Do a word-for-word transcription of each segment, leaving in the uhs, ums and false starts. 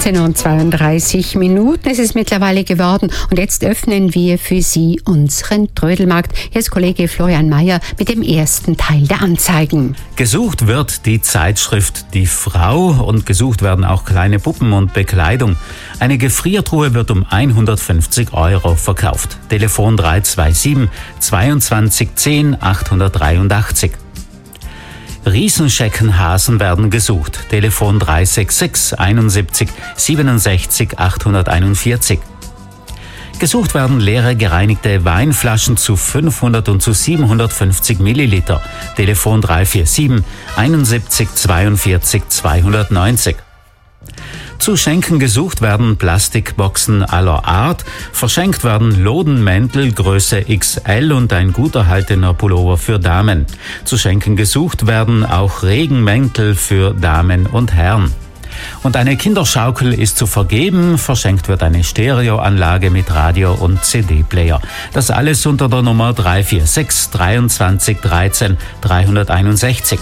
achtzehn Uhr zweiunddreißig Minuten. Es ist mittlerweile geworden und jetzt öffnen wir für Sie unseren Trödelmarkt. Hier ist Kollege Florian Mayer mit dem ersten Teil der Anzeigen. Gesucht wird die Zeitschrift Die Frau und gesucht werden auch kleine Puppen und Bekleidung. Eine Gefriertruhe wird um hundertfünfzig Euro verkauft. Telefon drei zwei sieben, zweiundzwanzig zehn, achthundertdreiundachtzig. Riesenscheckenhasen werden gesucht. Telefon drei sechs sechs, einundsiebzig, siebenundsechzig, achthunderteinundvierzig. Gesucht werden leere gereinigte Weinflaschen zu fünfhundert und zu siebenhundertfünfzig Milliliter. Telefon drei vier sieben, einundsiebzig, zweiundvierzig, zweihundertneunzig. Zu schenken gesucht werden Plastikboxen aller Art. Verschenkt werden Lodenmäntel Größe X L und ein gut erhaltener Pullover für Damen. Zu schenken gesucht werden auch Regenmäntel für Damen und Herren. Und eine Kinderschaukel ist zu vergeben. Verschenkt wird eine Stereoanlage mit Radio und C D-Player. Das alles unter der Nummer drei vier sechs, dreiundzwanzig, dreizehn, dreihunderteinundsechzig.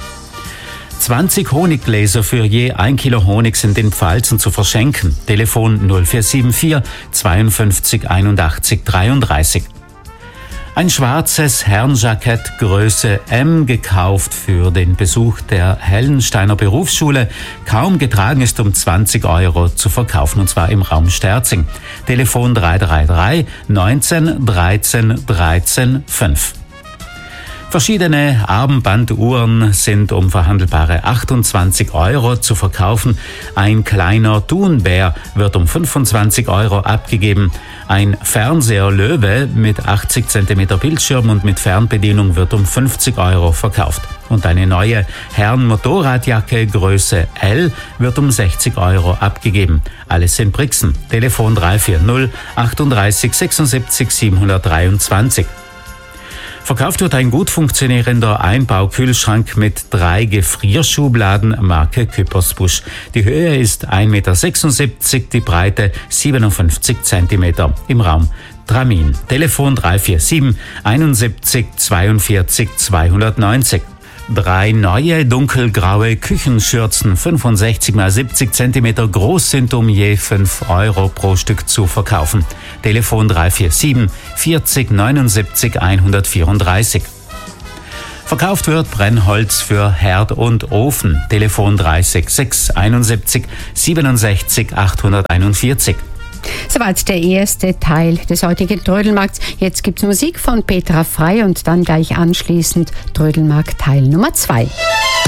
zwanzig Honiggläser für je ein Kilo Honig sind in Pfalzen zu verschenken. Telefon null vier sieben vier, zweiundfünfzig, einundachtzig, dreiunddreißig. Ein schwarzes Herrenjackett Größe M gekauft für den Besuch der Hellensteiner Berufsschule. Kaum getragen ist um zwanzig Euro zu verkaufen und zwar im Raum Sterzing. Telefon drei drei drei, neunzehn, dreizehn, dreizehn, fünf. Verschiedene Armbanduhren sind um verhandelbare achtundzwanzig Euro zu verkaufen. Ein kleiner Thunbär wird um fünfundzwanzig Euro abgegeben. Ein Fernseher Löwe mit achtzig Zentimeter Bildschirm und mit Fernbedienung wird um fünfzig Euro verkauft. Und eine neue Herren-Motorradjacke Größe L wird um sechzig Euro abgegeben. Alles in Brixen. Telefon drei vier null, achtunddreißig, sechsundsiebzig, siebenhundertdreiundzwanzig. Verkauft wird ein gut funktionierender Einbaukühlschrank mit drei Gefrierschubladen Marke Küppersbusch. Die Höhe ist ein Meter sechsundsiebzig, die Breite siebenundfünfzig Zentimeter im Raum Tramin. Telefon drei vier sieben, einundsiebzig, zweiundvierzig, zweihundertneunzig. Drei neue dunkelgraue Küchenschürzen, fünfundsechzig mal siebzig Zentimeter groß, sind um je fünf Euro pro Stück zu verkaufen. Telefon drei vier sieben, vierzig, neunundsiebzig, hundertvierunddreißig. Verkauft wird Brennholz für Herd und Ofen. Telefon drei sechs sechs, einundsiebzig, siebenundsechzig, achthunderteinundvierzig. Soweit der erste Teil des heutigen Trödelmarkts. Jetzt gibt's Musik von Petra Frey und dann gleich anschließend Trödelmarkt Teil Nummer zwei.